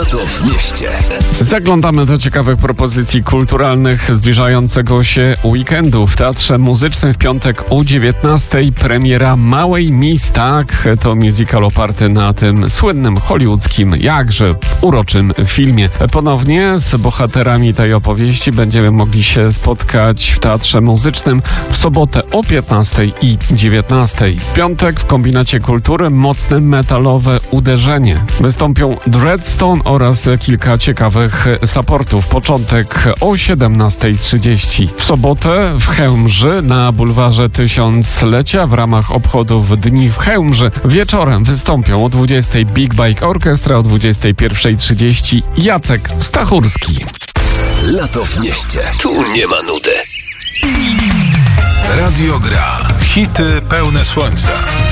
Lato w mieście. Zaglądamy do ciekawych propozycji kulturalnych zbliżającego się weekendu. W Teatrze Muzycznym w piątek o 19:00 premiera Małej Miss. Tak, to musical oparty na tym słynnym hollywoodzkim, jakże uroczym filmie. Ponownie z bohaterami tej opowieści będziemy mogli się spotkać w Teatrze Muzycznym w sobotę o 15:00 i 19:00. W piątek w Kombinacie Kultury mocne metalowe uderzenie. Wystąpią Dreadstone oraz kilka ciekawych supportów. Początek o 17:30. W sobotę w Chełmży na bulwarze Tysiąclecia w ramach obchodów Dni w Chełmży wieczorem wystąpią o 20:00 Big Bike Orchestra, o 21:30 Jacek Stachurski. Lato w mieście. Tu nie ma nudy. Radio Gra. Hity pełne słońca.